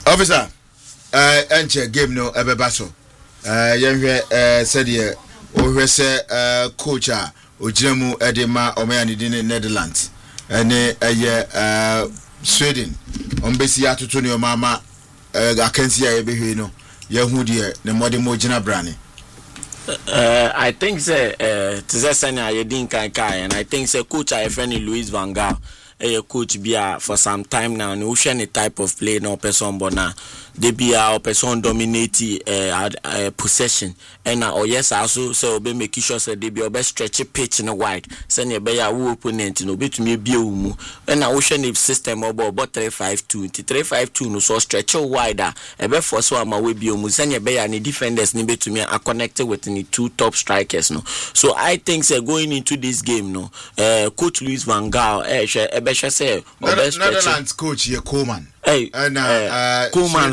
Officer, enche game no ebeba so. Yenhwe said ye o se coach a ogiremu edema omeyani din Netherlands. Ene Sweden. Ombesi atoto ne mama akansi a yebehwe no. Yehu de ne modern mojina brane. I think say Tizesania Yedin Kai, and I think say coach I friend Louis Van Gaal, a coach be for some time now. No any type of play no person bona. They be our person dominate possession. And or yes also so be make sure say they be best stretch pitch in a wide. Send your bear who opponent no bit me be umu. And now ocean system about 3-5-2. 3-5-2 no so stretch wider. A be for so am we be umu. Send your bear and defenders ni be to me are connected with the two top strikers no. So I think say going into this game no, coach Louis Van Gaal say Netherlands coach here Koeman. Hey, Koeman,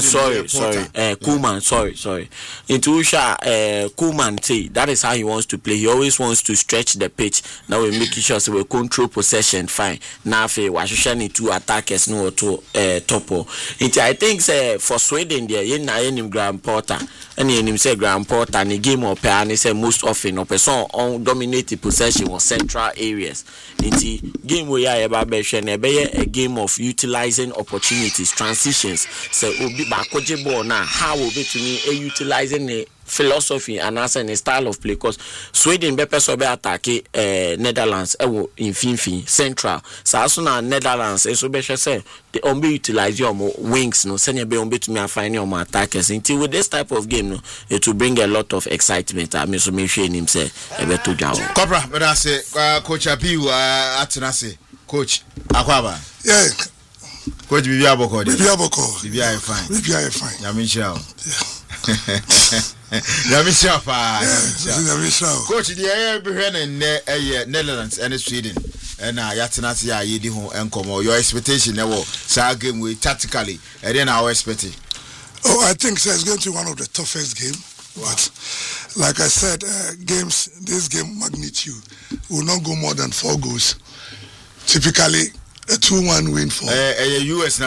sorry. Into Koeman say that is how he wants to play. He always wants to stretch the pitch. Now we making sure so we control possession fine. Now we need two attackers no to topo. I think say for Sweden there, him Graham Potter and him say Graham Potter and the game of pair and say most often of person on dominate the possession was central areas. It's game we are about a game of utilizing opportunities, transitions. So obi bakoje ball now how will be to me utilizing the philosophy and answer the style of play because Sweden be person be attack Netherlands in fin central so as na Netherlands so be say they only utilize your wings no send be on to me find your attackers until with this type of game no it will bring a lot of excitement. I mean so me share him say e be to jaw Cobra but I say coach Abiu atena say coach Akwaba yeah coach Bibia Boko Bibia fine Yamisha Yamisha coach the be Netherlands and Sweden and yatena say yedi ho enkomo your expectation level sa game we tactically and then our expecting. I think so it's going to be one of the toughest game. But like I said, this game magnitude will not go more than 4 goals. Typically, a 2-1 win for US.